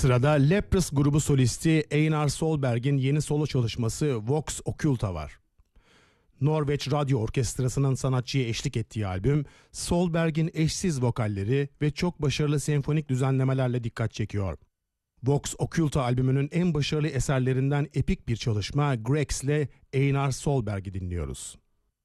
Sırada Leprous grubu solisti Einar Solberg'in yeni solo çalışması Vox Occulta var. Norveç Radyo Orkestrası'nın sanatçıya eşlik ettiği albüm, Solberg'in eşsiz vokalleri ve çok başarılı senfonik düzenlemelerle dikkat çekiyor. Vox Occulta albümünün en başarılı eserlerinden epik bir çalışma Grex ile Einar Solberg'i dinliyoruz.